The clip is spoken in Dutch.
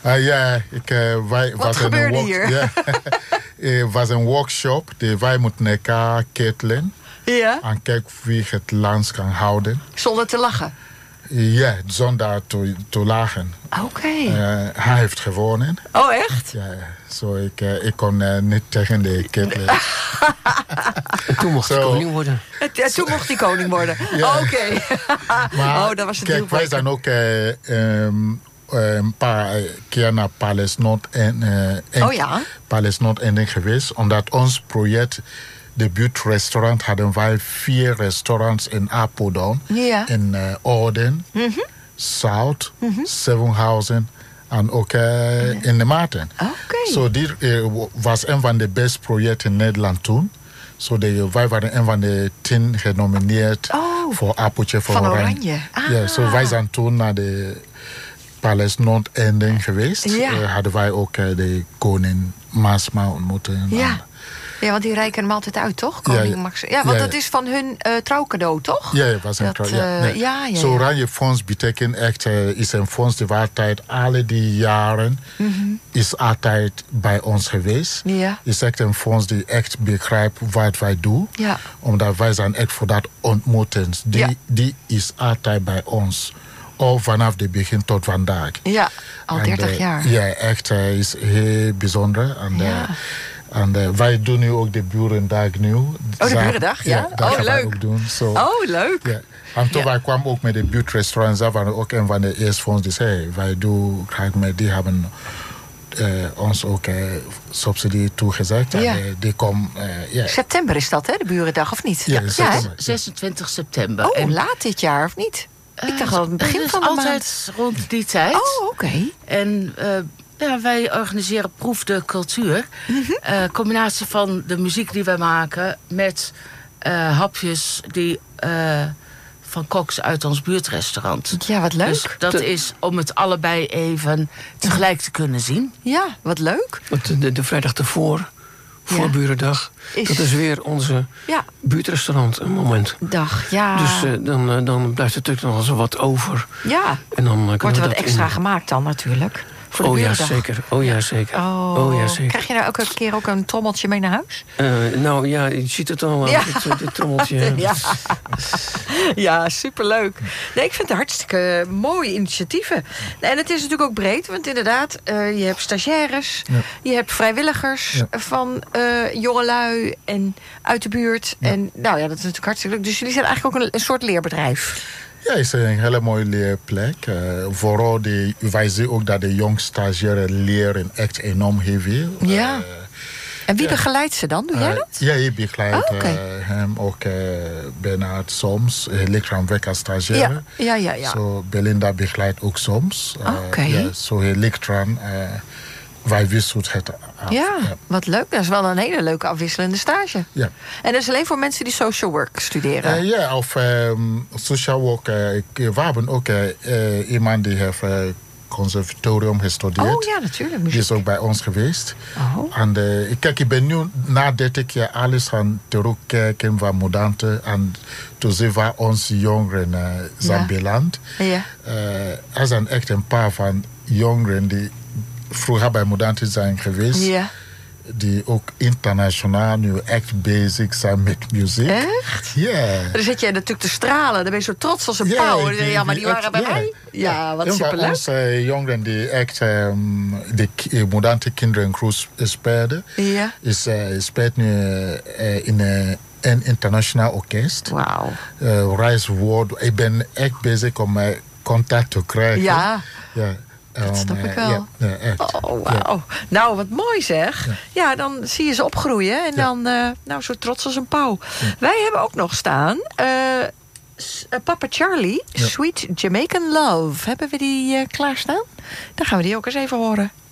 Wat gebeurde hier? Ja, het was een workshop. Wij moeten elkaar kittelen. Ja. En kijken wie het land kan houden. Zonder te lachen? Ja, zonder te lachen. Oké. Hij heeft gewonnen. Oh, echt? Ja, ik kon niet tegen de kittelen. En toen mocht hij koning worden. Toen mocht hij koning worden. Ja. Oké. Maar dat was het kijk, wij zijn ook een paar keer naar Palace Noord-Ending geweest. Omdat ons project, de buurtrestaurant, hadden wij 4 restaurants in Apeldoorn. Ja. In Orden, South, Zevenhuizen en ook in de Maarten. Oké. So dit was een van de beste projecten in Nederland toen. Wij waren een van de 10 genomineerd voor Appeltje voor van Oranje. Ja, wij zijn toen naar de Palace Noord-Ending geweest. Ja. Hadden wij ook de koning Maasma ontmoet. Ja, want die reiken hem altijd uit, toch? Koning Max. Ja, want dat is van hun trouwcadeau, toch? Ja, het was een trouwcadeau. Zo Oranje Fonds betekent echt, is een fonds die altijd alle die jaren is altijd bij ons geweest. Ja. Is echt een fonds die echt begrijpt wat wij doen. Ja. Omdat wij zijn echt voor dat ontmoeten. Die is altijd bij ons. Al vanaf het begin tot vandaag. Ja, al 30 jaar. Ja, echt is heel bijzonder. En wij doen nu ook de Burendag nu. Oh, de Burendag, ja? Dat gaan leuk. wij ook doen. Leuk. Ja. En toen wij kwamen ook met de buurtrestaurants, dat waren ook een van de eerste fonds die zei, wij doen graag met, die hebben ons ook subsidie toegezegd. Ja. En die komen, September is dat, hè, de Burendag, of niet? Ja, 26 september. Oh, laat dit jaar, of niet? Ik dacht al het begin van de maand. altijd rond die tijd. Oh, oké. En wij organiseren Proef de Cultuur. Combinatie van de muziek die wij maken met hapjes die van koks uit ons buurtrestaurant. Ja, wat leuk. Dus dat is om het allebei even tegelijk te kunnen zien. Ja, wat leuk. De vrijdag ervoor, voor Burendag, dat is weer onze buurtrestaurant een moment. Dag, ja. Dus dan blijft er natuurlijk nog wel wat over. Ja, en dan wordt er wat extra gemaakt dan natuurlijk. Ja, zeker. Ja, zeker. Krijg je nou elke keer ook een trommeltje mee naar huis? Nou ja, je ziet het al aan dit trommeltje. Ja, superleuk. Nee, ik vind het hartstikke mooie initiatieven. En het is natuurlijk ook breed, want inderdaad, je hebt stagiaires, je hebt vrijwilligers van jongelui en uit de buurt. Ja. En nou ja, dat is natuurlijk hartstikke leuk. Dus jullie zijn eigenlijk ook een soort leerbedrijf. Ja, het is een hele mooie leerplek. Vooral wij zien ook dat de jong stagiairen leren echt enorm heel veel. Ja. En wie begeleidt ze dan? Doe jij dat? Ja, je begeleidt hem ook Bernard soms. Hij ligt aan werk als stagiaire. Ja. Zo Belinda begeleidt ook soms. Zo hij ligt eraan. Wij wisselen het af. Ja, wat leuk. Dat is wel een hele leuke afwisselende stage. Ja. En dat is alleen voor mensen die social work studeren? Ja, of social work. We hebben ook iemand die heeft conservatorium gestudeerd. Oh ja, natuurlijk. Die is ook bij ons geweest. En ik ben nu na 30 jaar alles gaan terugkijken van Modante en te zien waar onze jongeren zijn beland. Ja. Er zijn echt een paar van jongeren die vroeger bij Modante zijn geweest. Ja. Die ook internationaal nu echt bezig zijn met muziek. Echt? Ja. Dan zit je natuurlijk te stralen. Dan ben je zo trots als een pauw. Ja, maar die waren bij mij. Ja, wat superleuk. Onze jongeren die echt de Modante Kinderencrew speelden. Ja. Speelt nu in een internationaal orkest. Wauw. Reis World. Ik ben echt bezig om contact te krijgen. Ja. Ja. Dat snap ik wel. Ja, echt. Oh, wauw. Nou, wat mooi zeg. Ja, dan zie je ze opgroeien. En dan zo trots als een pauw. Wij hebben ook nog staan Papa Charlie, Sweet Jamaican Love. Hebben we die klaarstaan? Dan gaan we die ook eens even horen.